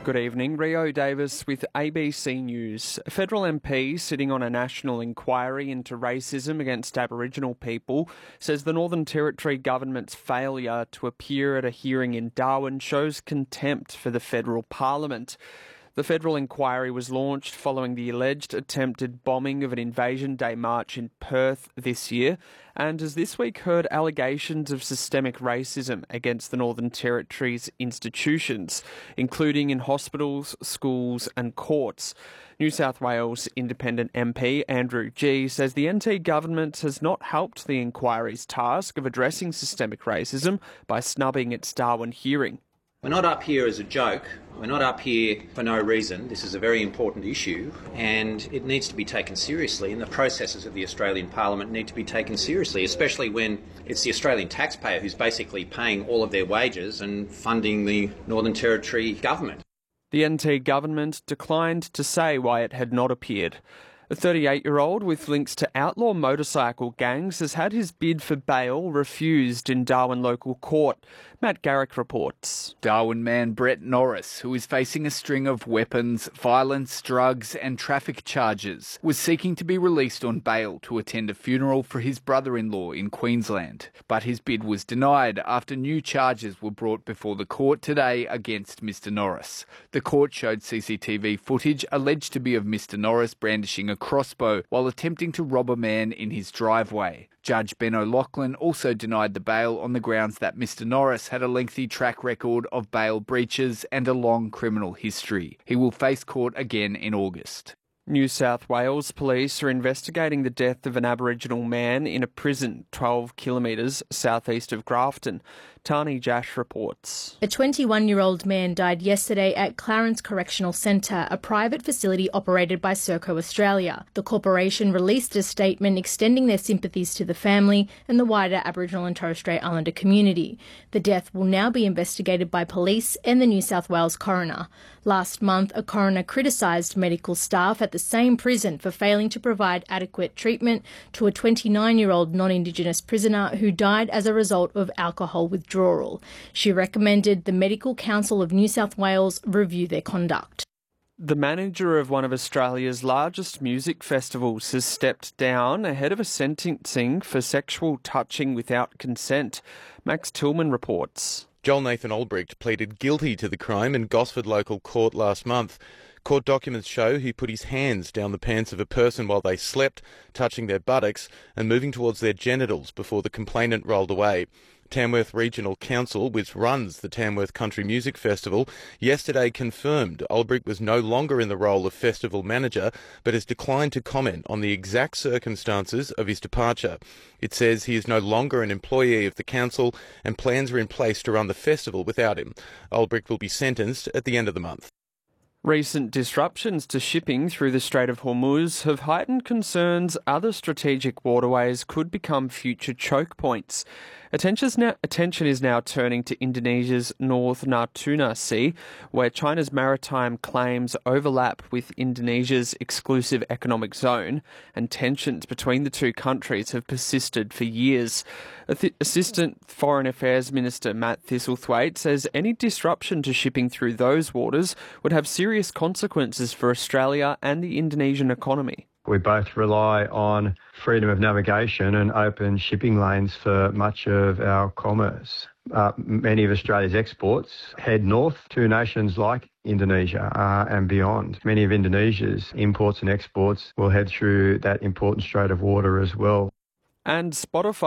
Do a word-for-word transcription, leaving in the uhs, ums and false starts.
Good evening. Rio Davis with A B C News. A federal M P sitting on a national inquiry into racism against Aboriginal people says the Northern Territory government's failure to appear at a hearing in Darwin shows contempt for the federal parliament. The federal inquiry was launched following the alleged attempted bombing of an Invasion Day march in Perth this year, and has this week heard allegations of systemic racism against the Northern Territory's institutions, including in hospitals, schools and courts. New South Wales Independent M P Andrew Gee says the N T government has not helped the inquiry's task of addressing systemic racism by snubbing its Darwin hearing. We're not up here as a joke. We're not up here for no reason. This is a very important issue and it needs to be taken seriously, and the processes of the Australian Parliament need to be taken seriously, especially when it's the Australian taxpayer who's basically paying all of their wages and funding the Northern Territory government. The N T government declined to say why it had not appeared. A thirty-eight-year-old with links to outlaw motorcycle gangs has had his bid for bail refused in Darwin local court. Matt Garrick reports. Darwin man Brett Norris, who is facing a string of weapons, violence, drugs and traffic charges, was seeking to be released on bail to attend a funeral for his brother-in-law in Queensland. But his bid was denied after new charges were brought before the court today against Mister Norris. The court showed C C T V footage alleged to be of Mister Norris brandishing a crossbow while attempting to rob a man in his driveway. Judge Ben O'Loughlin also denied the bail on the grounds that Mister Norris had a lengthy track record of bail breaches and a long criminal history. He will face court again in August. New South Wales police are investigating the death of an Aboriginal man in a prison twelve kilometres southeast of Grafton. Tani Jash reports. A twenty-one-year-old man died yesterday at Clarence Correctional Centre, a private facility operated by Serco Australia. The corporation released a statement extending their sympathies to the family and the wider Aboriginal and Torres Strait Islander community. The death will now be investigated by police and the New South Wales coroner. Last month, a coroner criticised medical staff at the same prison for failing to provide adequate treatment to a twenty-nine-year-old non-Indigenous prisoner who died as a result of alcohol withdrawal. She recommended the Medical Council of New South Wales review their conduct. The manager of one of Australia's largest music festivals has stepped down ahead of a sentencing for sexual touching without consent. Max Tillman reports. Joel Nathan Albrecht pleaded guilty to the crime in Gosford local court last month. Court documents show he put his hands down the pants of a person while they slept, touching their buttocks and moving towards their genitals before the complainant rolled away. Tamworth Regional Council, which runs the Tamworth Country Music Festival, yesterday confirmed Albrecht was no longer in the role of festival manager, but has declined to comment on the exact circumstances of his departure. It says he is no longer an employee of the council and plans are in place to run the festival without him. Albrecht will be sentenced at the end of the month. Recent disruptions to shipping through the Strait of Hormuz have heightened concerns other strategic waterways could become future choke points. Now, attention is now turning to Indonesia's North Natuna Sea, where China's maritime claims overlap with Indonesia's exclusive economic zone, and tensions between the two countries have persisted for years. Assistant Foreign Affairs Minister Matt Thistlethwaite says any disruption to shipping through those waters would have serious consequences for Australia and the Indonesian economy. We both rely on freedom of navigation and open shipping lanes for much of our commerce. Uh, many of Australia's exports head north to nations like Indonesia uh, and beyond. Many of Indonesia's imports and exports will head through that important strait of water as well. And Spotify